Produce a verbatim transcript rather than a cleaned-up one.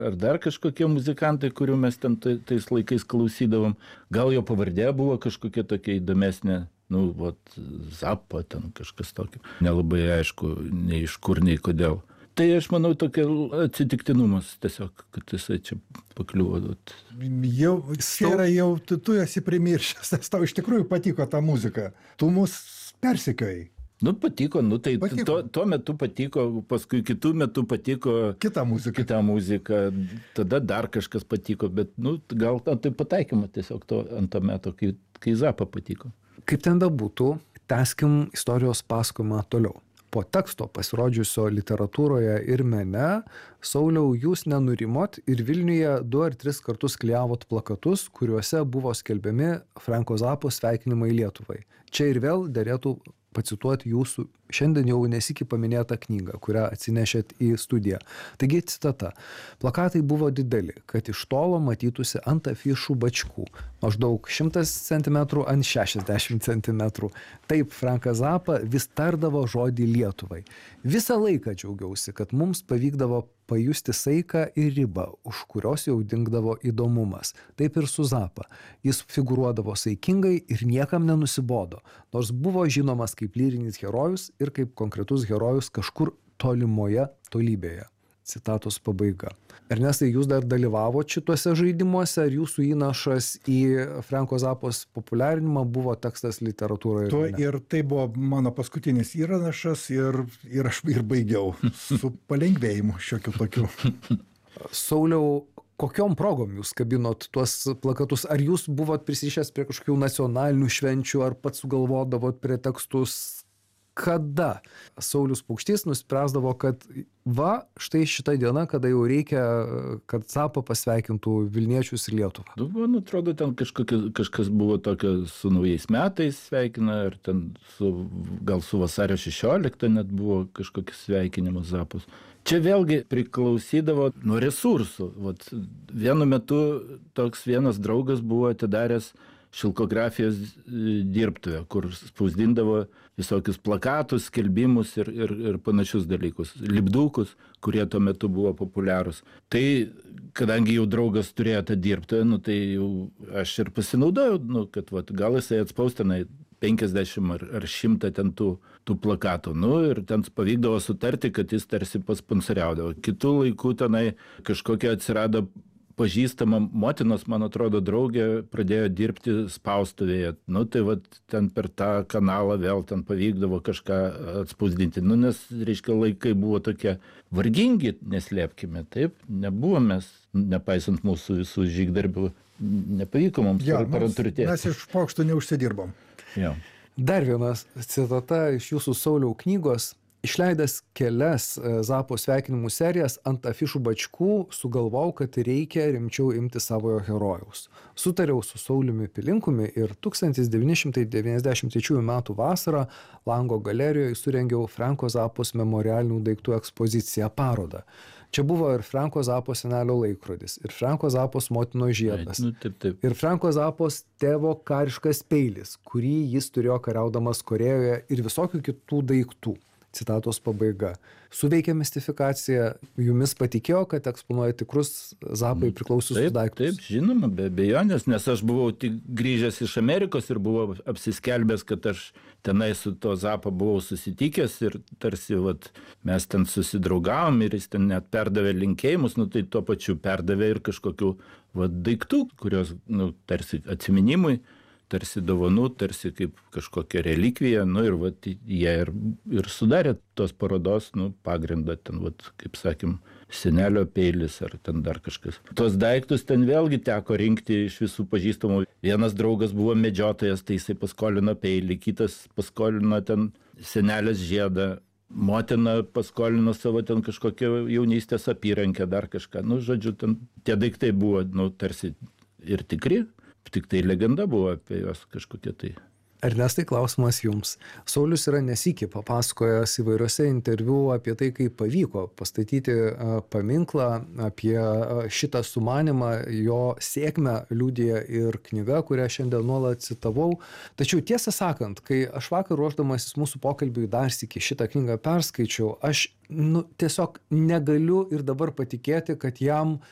ar dar kažkokie muzikantai, kurių mes ten tais laikais klausydavom. Gal jo pavardė buvo kažkokia tokia įdomesnė, nu, vat, Zappa, ten kažkas tokio. Nelabai aišku, nei iš kur, nei kodėl. Tai aš manau tokia atsitiktinumas tiesiog, kad jisai čia pakliuvo. Vat. Jau, čia yra jau, tu, tu esi primiršęs, nes tau iš tikrųjų patiko ta muzika. Tu mus persekiojai. Nu, patiko, nu, tai patiko. Tuo, tuo metu patiko, paskui kitų metų patiko kita muzika. Kita muzika, tada dar kažkas patiko, bet, nu, gal tai pataikymą tiesiog to ant to meto, kai, kai Zappa patiko. Kaip ten bebūtų, tęskim istorijos pasakojimą toliau. Po teksto pasirodžiusio literatūroje ir mene, Sauliau, jūs nenurimot ir Vilniuje du ar tris kartus klijavot plakatus, kuriuose buvo skelbiami Franko Zappos sveikinimai Lietuvai. Čia ir vėl derėtų pacituoti jūsų šiandien jau nesikį paminėtą knygą, kurią atsinešėt į studiją. Taigi citata. Plakatai buvo dideli, kad iš tolo matytųsi ant afišų bačkų. Maždaug šimtas centimetrų ant šešiasdešimt centimetrų. Taip Frankas Zappa vis tardavo žodį Lietuvai. Visą laiką džiaugiausi, kad mums pavykdavo pajusti saiką ir ribą, už kurios jau dingdavo įdomumas. Taip ir su Zappa. Jis figūruodavo saikingai ir niekam nenusibodo, nors buvo žinomas kaip lyrinis herojus ir kaip konkretus herojus kažkur tolimoje tolybėje. Citatos pabaiga. Ernestai, jūs dar dalyvavote šituose žaidimuose, ar jūsų įnašas į Franko Zappos populiarinimą buvo tekstas literatūroje? Tuo ir tai buvo mano paskutinis įrašas ir, ir aš ir baigiau su palengvėjimu šiokiu tokiu. Sauliau, kokiom progom jūs kabinot tuos plakatus? Ar jūs buvot prisirišęs prie kažkokių nacionalinių švenčių, ar pats sugalvodavot pretekstus? Kada Saulius Paukštys nuspręsdavo, kad va, štai šita diena, kada jau reikia, kad Zappa pasveikintų Vilniečius ir Lietuvą? Nu, man atrodo, ten kažkokia, kažkas buvo tokio su naujais metais sveikina, ar ten su, gal su vasario šešiolikta net buvo kažkokius sveikinimus Zappos. Čia vėlgi priklausydavo nuo resursų. Vat, vienu metu toks vienas draugas buvo atidaręs šilkografijos dirbtuvę, kur spausdindavo visokius plakatus, skelbimus ir, ir, ir panašius dalykus, lipdukus, kurie tuo metu buvo populiarūs. Tai, kadangi jau draugas turėjo tą dirbtuvę, nu, tai jau aš ir pasinaudojau, nu, kad vat, gal jisai atspaustinai penkiasdešimt ar, ar šimtą ten tų, tų plakatų. Nu, ir ten pavykdavo sutarti, kad jis tarsi pasponsoriaudavo. Kitų laikų tenai kažkokia atsirado pažįstama motinos, man atrodo, draugė pradėjo dirbti spaustuvėje. Nu, tai vat ten per tą kanalą vėl ten pavykdavo kažką atspausdinti. Nu, nes, reiškia, laikai buvo tokie vargingi, neslėpkime, taip, nebuvo mes, nepaisant mūsų visų žygdarbių, nepavyko mums ja, paranturtėti. Mes iš pokštų neužsidirbom. Ja. Dar vienas citata iš jūsų Sauliau knygos. Išleidęs kelias Zappo sveikinimų serijas ant afišų bačkų, sugalvojau, kad reikia rimčiau imti savojo herojaus. Sutariau su Sauliumi Pilinkumi ir tūkstantis devyni šimtai devyniasdešimt trečiųjų metų vasarą Lango galerijoje surengiau Franko Zappos memorialinių daiktų ekspoziciją parodą. Čia buvo ir Franko Zappos senelio laikrodis, ir Franko Zappos motinos žiedas, nu, taip, taip. ir Franko Zappos tėvo kariškas peilis, kurį jis turėjo kariaudamas Korėjoje, ir visokių kitų daiktų. Citatos pabaiga. Suveikė mistifikacija, jumis patikėjo, kad eksponuoja tikrus Zappai priklausiusius daiktus? Taip, žinoma, be abejonės, nes aš buvau tik grįžęs iš Amerikos ir buvau apsiskelbęs, kad aš tenai su to Zappa buvau susitikęs ir tarsi vat, mes ten susidraugavom ir jis ten net perdavė linkėjimus, nu tai tuo pačiu perdavė ir kažkokių vat, daiktų, kurios nu, tarsi atsiminimui, tarsi dovanų, tarsi kaip kažkokia relikvija, nu ir vat, jie ir, ir sudarė tos parodos nu, pagrindą, ten, vat, kaip sakym, senelio peilis ar ten dar kažkas. Tos daiktus ten vėlgi teko rinkti iš visų pažįstamų. Vienas draugas buvo medžiotojas, tai jisai paskolino peilį, kitas paskolino ten senelės žiedą, motina paskolino savo ten kažkokią jaunystės apyrankę, dar kažką. Nu, žodžiu, ten tie daiktai buvo, nu, tarsi ir tikri. Tik tai legenda buvo apie juos kažkokie tai. Ernestai, klausimas jums. Saulius yra nesikį papasakojęs įvairiose interviu apie tai, kaip pavyko pastatyti paminklą, apie šitą sumanimą, jo sėkmę liudija ir knyga, kurią šiandien nuolat citavau. Tačiau tiesą sakant, kai aš vakar ruošdamasis mūsų pokalbiui dar sykį šitą knygą perskaičiau, aš nu, tiesiog negaliu ir dabar patikėti, kad jam